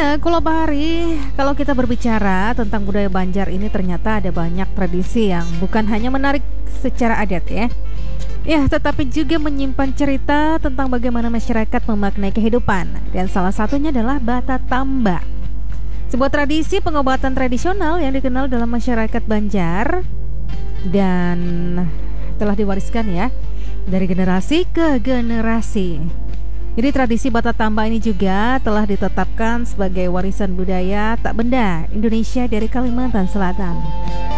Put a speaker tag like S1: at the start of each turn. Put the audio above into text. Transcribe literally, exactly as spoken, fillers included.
S1: Ya, Kulo Bahari, kalau kita berbicara tentang budaya Banjar ini ternyata ada banyak tradisi yang bukan hanya menarik secara adat ya. Ya, tetapi juga menyimpan cerita tentang bagaimana masyarakat memaknai kehidupan. Dan salah satunya adalah Bata Tamba. Sebuah tradisi pengobatan tradisional yang dikenal dalam masyarakat Banjar dan telah diwariskan ya dari generasi ke generasi. Jadi tradisi Bata Tamba ini juga telah ditetapkan sebagai warisan budaya tak benda Indonesia dari Kalimantan Selatan.